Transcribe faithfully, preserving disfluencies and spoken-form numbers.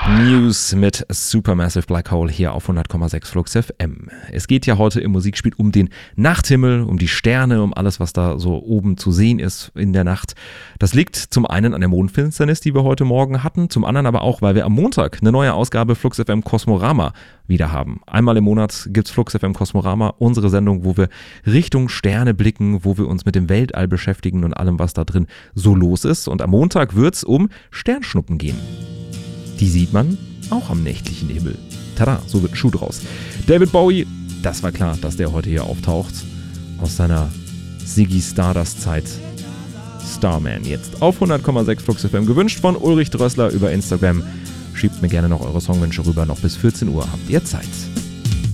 Muse mit Supermassive Black Hole hier auf hundert Komma sechs Flux F M. Es geht ja heute im Musikspiel um den Nachthimmel, um die Sterne, um alles, was da so oben zu sehen ist in der Nacht. Das liegt zum einen an der Mondfinsternis, die wir heute Morgen hatten, zum anderen aber auch, weil wir am Montag eine neue Ausgabe Flux F M Kosmorama wieder haben. Einmal im Monat gibt's Flux F M Kosmorama, unsere Sendung, wo wir Richtung Sterne blicken, wo wir uns mit dem Weltall beschäftigen und allem, was da drin so los ist. Und am Montag wird's um Sternschnuppen gehen. Die sieht man auch am nächtlichen Himmel. Tada, so wird ein Schuh draus. David Bowie, das war klar, dass der heute hier auftaucht. Aus seiner Ziggy Stardust-Zeit. Starman jetzt auf hundert Komma sechs Flux F M. Gewünscht von Ulrich Drössler über Instagram. Schiebt mir gerne noch eure Songwünsche rüber. Noch bis vierzehn Uhr habt ihr Zeit.